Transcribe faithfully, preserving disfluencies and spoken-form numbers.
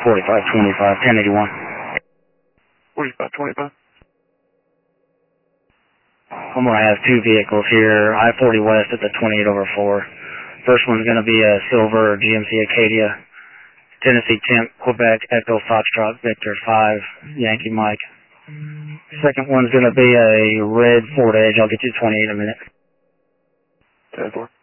forty-five twenty-five, ten eighty-one. forty-five twenty-five. I'm going to have two vehicles here, I forty West at the twenty-eight over four. First one's going to be a silver G M C Acadia, Tennessee Temp, Quebec, Echo Foxtrot, Victor five, Yankee Mike. Second one's going to be a red Ford Edge. I'll get you twenty-eight in a minute. ten four.